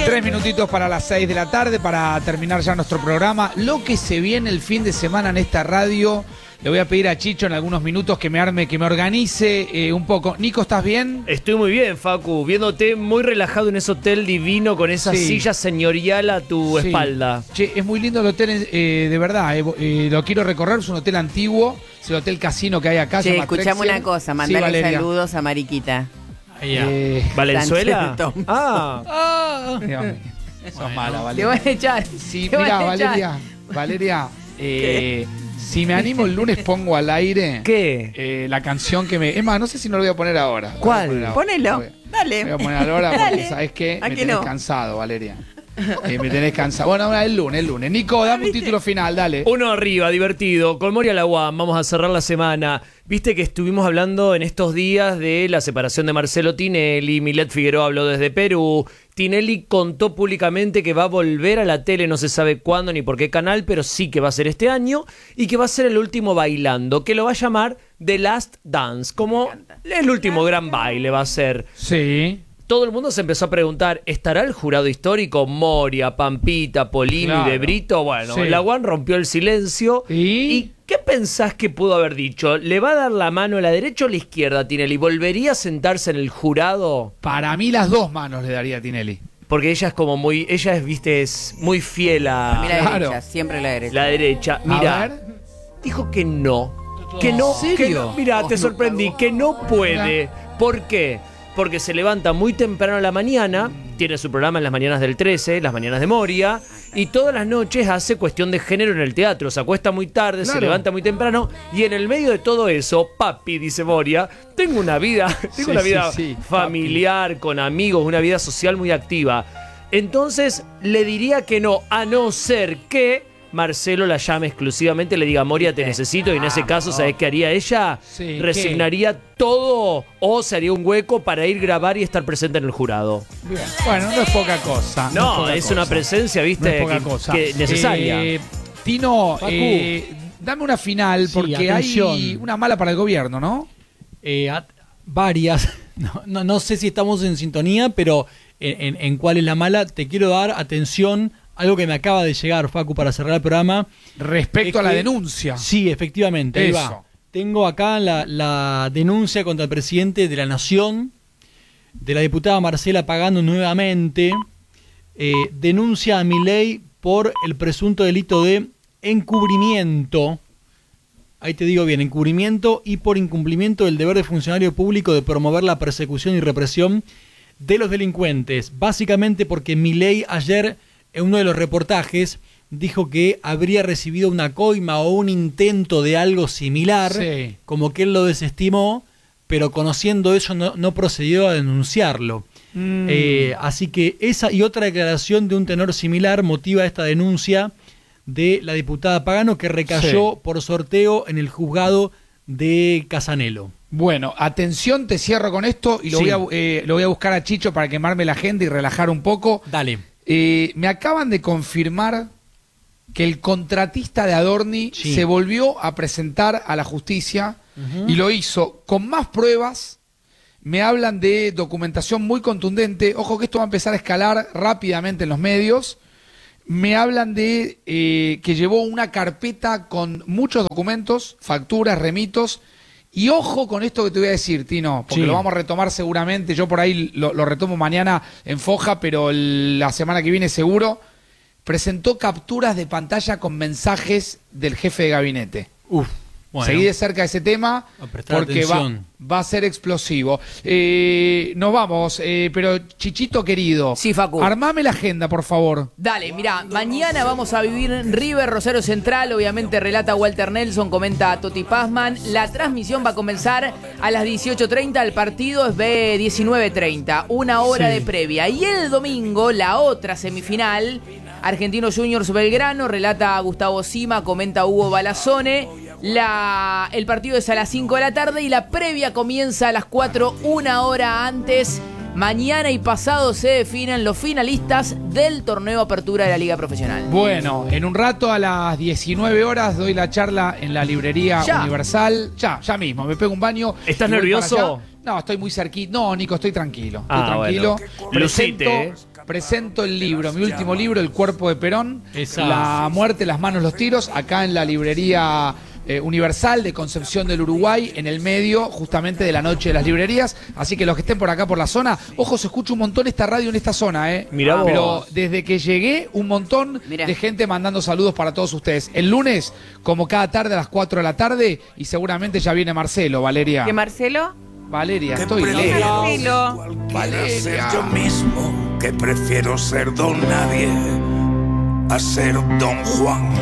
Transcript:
3 minutitos para las 6 de la tarde para terminar ya nuestro programa. Lo que se viene el fin de semana en esta radio. Le voy a pedir a Chicho en algunos minutos que me organice un poco. Nico, ¿estás bien? Estoy muy bien, Facu. Viéndote muy relajado en ese hotel divino con esa silla señorial a tu espalda. Che, es muy lindo el hotel, de verdad. Lo quiero recorrer. Es un hotel antiguo. Es el hotel casino que hay acá. Che, escuchame una cosa. Mandale saludos a Mariquita. ¿Valenzuela? Dios mío. Sos mala, Valeria. Te voy a echar. Sí, mirá, Valeria. Si me animo el lunes pongo al aire la canción que me... Es más, no sé si no lo voy a poner ahora. ¿Cuál? Ponelo. Dale. Me voy a poner ahora porque sabes qué, me tenés cansado, Valeria. Me tenés cansado. Bueno, ahora el lunes. Nico, dame un título final, dale. Uno arriba, divertido. Con Moria Laguán vamos a cerrar la semana. Viste que estuvimos hablando en estos días de la separación de Marcelo Tinelli. Milet Figueroa habló desde Perú. Tinelli contó públicamente que va a volver a la tele, no se sabe cuándo ni por qué canal, pero sí que va a ser este año y que va a ser el último bailando, que lo va a llamar The Last Dance, como el último gran baile va a ser. Sí. Todo el mundo se empezó a preguntar, ¿estará el jurado histórico Moria, Pampita, Polino y De Brito? Bueno, Laguán rompió el silencio. ¿Y qué pensás que pudo haber dicho? ¿Le va a dar la mano a la derecha o a la izquierda a Tinelli? ¿Volvería a sentarse en el jurado? Para mí las dos manos le daría a Tinelli. Porque ella es como muy, es muy fiel a... Mira la derecha, siempre la derecha. La derecha, mira, dijo que no. Que no, ¿en serio? Mira, te sorprendí, que no puede. ¿Por qué? Porque se levanta muy temprano a la mañana, tiene su programa en las mañanas del 13, las mañanas de Moria, y todas las noches hace cuestión de género en el teatro. Se acuesta muy tarde, se levanta muy temprano, y en el medio de todo eso, papi, dice Moria, tengo una vida familiar, papi, con amigos, una vida social muy activa. Entonces, le diría que no, a no ser que Marcelo la llame exclusivamente, le diga, Moria, te necesito, y en ese caso, ¿sabés qué haría ella? Resignaría todo o se haría un hueco para ir a grabar y estar presente en el jurado. Bien. Bueno, no es poca cosa. No, es una presencia, viste, que necesaria. Tino, dame una final, porque hay una mala para el gobierno, ¿no? Varias. No sé si estamos en sintonía, pero en cuál es la mala, te quiero dar atención. Algo que me acaba de llegar, Facu, para cerrar el programa. Respecto a la denuncia. Sí, efectivamente. Ahí va. Tengo acá la denuncia contra el presidente de la Nación, de la diputada Marcela Pagano nuevamente. Denuncia a Milei por el presunto delito de encubrimiento. Ahí te digo bien, encubrimiento y por incumplimiento del deber de funcionario público de promover la persecución y represión de los delincuentes. Básicamente porque Milei ayer, en uno de los reportajes, dijo que habría recibido una coima o un intento de algo similar, como que él lo desestimó, pero conociendo eso no procedió a denunciarlo. Así que esa y otra declaración de un tenor similar motiva esta denuncia de la diputada Pagano, que recayó por sorteo en el juzgado de Casanelo. Bueno, atención, te cierro con esto y lo voy a buscar a Chicho para quemarme la agenda y relajar un poco. Dale. Me acaban de confirmar que el contratista de Adorni se volvió a presentar a la justicia y lo hizo con más pruebas. Me hablan de documentación muy contundente. Ojo que esto va a empezar a escalar rápidamente en los medios. Me hablan de que llevó una carpeta con muchos documentos, facturas, remitos. Y ojo con esto que te voy a decir, Tino, porque lo vamos a retomar seguramente. Yo por ahí lo retomo mañana en Foja, pero la semana que viene seguro. Presentó capturas de pantalla con mensajes del jefe de gabinete. Bueno, seguí de cerca ese tema porque va a ser explosivo. Nos vamos, pero Chichito querido, Facu, armame la agenda, por favor. Dale, mirá, mañana vamos a vivir en River, Rosario Central. Obviamente relata Walter Nelson, comenta Toti Pazman. La transmisión va a comenzar a las 18:30. El partido es 19:30, una hora de previa. Y el domingo, la otra semifinal, Argentinos Juniors Belgrano, relata Gustavo Sima, comenta Hugo Balazone. El partido es a las 5 de la tarde y la previa comienza a las 4, una hora antes. Mañana y pasado se definen los finalistas del torneo Apertura de la Liga Profesional. Bueno, en un rato a las 19 horas doy la charla en la librería Universal. Ya mismo, me pego un baño. ¿Estás nervioso? No, estoy muy cerquita. No, Nico, estoy tranquilo. Bueno. Lucite. presento el libro, mi último libro, El cuerpo de Perón, Exacto. La muerte, las manos, los tiros, acá en la librería Universal de Concepción del Uruguay, en el medio justamente de la noche de las librerías. Así que los que estén por acá por la zona, ojo, se escucha un montón esta radio en esta zona, Mirá vos. pero desde que llegué, un montón de gente mandando saludos para todos ustedes. El lunes, como cada tarde a las 4 de la tarde, y seguramente ya viene Marcelo, Valeria. ¿Que Marcelo? Valeria, estoy lejos. Marcelo. Valeria. Ser yo mismo, que prefiero ser don nadie a ser don Juan.